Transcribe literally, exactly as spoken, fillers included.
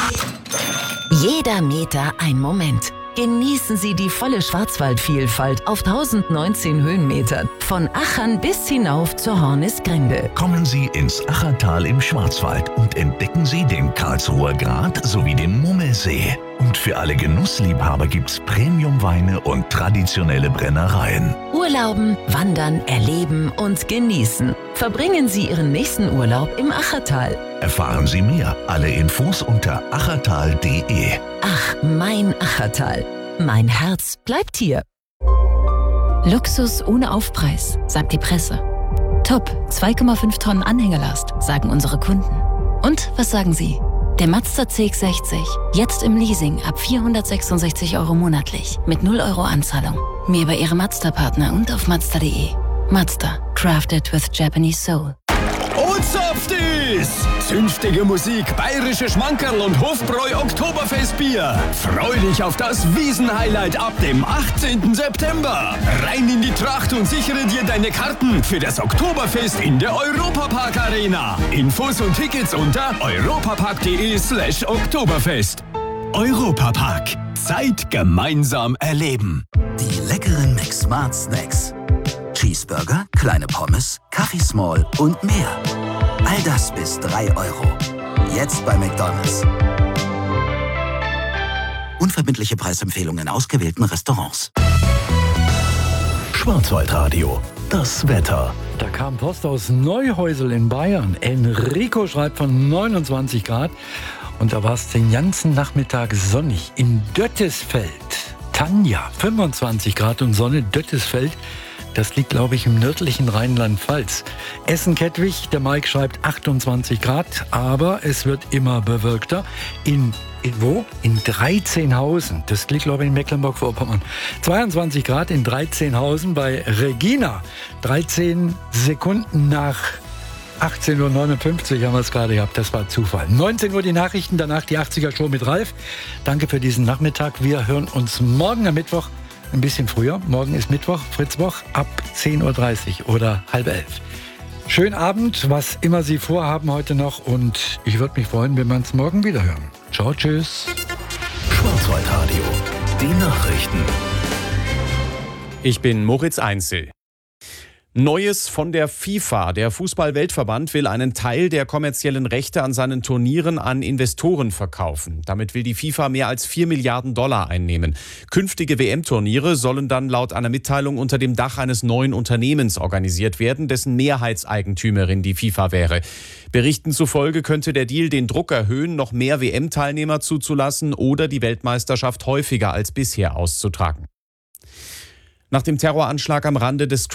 Jeder Meter ein Moment. Genießen Sie die volle Schwarzwaldvielfalt auf tausendneunzehn Höhenmetern. Von Achern bis hinauf zur Hornisgrinde. Kommen Sie ins Achertal im Schwarzwald und entdecken Sie den Karlsruher Grat sowie den Mummelsee. Und für alle Genussliebhaber gibt's Premiumweine und traditionelle Brennereien. Urlauben, wandern, erleben und genießen. Verbringen Sie Ihren nächsten Urlaub im Achertal. Erfahren Sie mehr. Alle Infos unter achertal punkt de. Ach, mein Achertal. Mein Herz bleibt hier. Luxus ohne Aufpreis, sagt die Presse. Top, zwei Komma fünf Tonnen Anhängerlast, sagen unsere Kunden. Und was sagen Sie? Der Mazda C X sechzig, jetzt im Leasing ab vierhundertsechsundsechzig Euro monatlich, mit null Euro Anzahlung. Mehr bei Ihrem Mazda-Partner und auf mazda punkt de. Mazda, crafted with Japanese soul. Ozapftis! Zünftige Musik, bayerische Schmankerl und Hofbräu Oktoberfestbier. Freu dich auf das Wiesen-Highlight ab dem achtzehnten September. Rein in die Tracht und sichere dir deine Karten für das Oktoberfest in der Europapark Arena. Infos und Tickets unter europapark.de slash Oktoberfest. Europapark. Zeit gemeinsam erleben. Die leckeren McSmart Snacks. Cheeseburger, kleine Pommes, Kaffee Small und mehr. All das bis drei Euro. Jetzt bei McDonald's. Unverbindliche Preisempfehlungen in ausgewählten Restaurants. Schwarzwaldradio. Das Wetter. Da kam Post aus Neuhäusel in Bayern. Enrico schreibt von neunundzwanzig Grad. Und da war es den ganzen Nachmittag sonnig. In Döttesfeld. Tanja, fünfundzwanzig Grad und Sonne. Döttesfeld. Das liegt, glaube ich, im nördlichen Rheinland-Pfalz. Essen-Kettwig, der Mike schreibt achtundzwanzig Grad, aber es wird immer bewölkter. In, in wo? In Dreizehnhausen. Das liegt, glaube ich, in Mecklenburg-Vorpommern. zweiundzwanzig Grad in Dreizehnhausen bei Regina. dreizehn Sekunden nach achtzehn Uhr neunundfünfzig haben wir es gerade gehabt. Das war Zufall. neunzehn Uhr die Nachrichten, danach die achtziger Show mit Ralf. Danke für diesen Nachmittag. Wir hören uns morgen am Mittwoch ein bisschen früher. Morgen ist Mittwoch, Fritzwoch, ab zehn Uhr dreißig oder halb elf. Schönen Abend, was immer Sie vorhaben heute noch. Und ich würde mich freuen, wenn wir uns morgen wieder hören. Ciao, tschüss. Schwarzwaldradio. Die Nachrichten. Ich bin Moritz Einzel. Neues von der FIFA. Der Fußball-Weltverband will einen Teil der kommerziellen Rechte an seinen Turnieren an Investoren verkaufen. Damit will die FIFA mehr als vier Milliarden Dollar einnehmen. Künftige W M-Turniere sollen dann laut einer Mitteilung unter dem Dach eines neuen Unternehmens organisiert werden, dessen Mehrheitseigentümerin die FIFA wäre. Berichten zufolge könnte der Deal den Druck erhöhen, noch mehr W M-Teilnehmer zuzulassen oder die Weltmeisterschaft häufiger als bisher auszutragen. Nach dem Terroranschlag am Rande des